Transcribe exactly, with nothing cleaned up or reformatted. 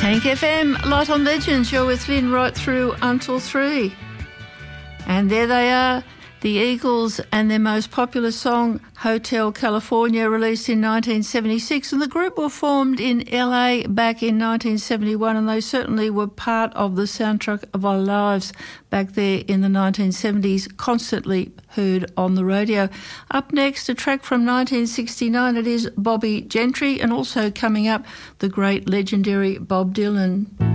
Hank F M, Light on Legends. You're with Lynn right through until three. And there they are, the Eagles and their most popular song, Hotel California, released in nineteen seventy-six. And the group were formed in L A back in nineteen seventy-one, and they certainly were part of the soundtrack of our lives back there in the nineteen seventies, constantly heard on the radio. Up next, a track from nineteen sixty-nine. It is Bobby Gentry, and also coming up, the great legendary Bob Dylan.